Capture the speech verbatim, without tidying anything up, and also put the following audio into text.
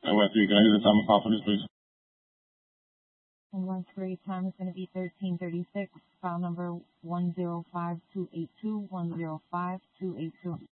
Uh, West three, can I do the time and call for this, please? And once great time is going to be thirteen thirty-six, file number one zero five two eight two, one zero five two eight two.